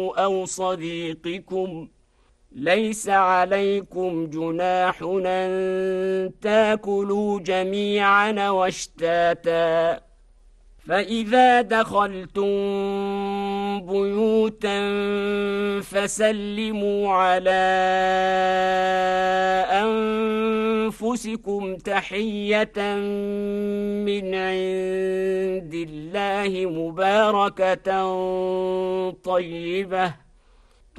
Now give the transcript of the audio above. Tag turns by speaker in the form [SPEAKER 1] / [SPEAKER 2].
[SPEAKER 1] أو صديقكم ليس عليكم جناح أن تاكلوا جميعا واشتاتا فإذا دخلتم بيوتا فسلموا على أنفسكم تحية من عند الله مباركة طيبة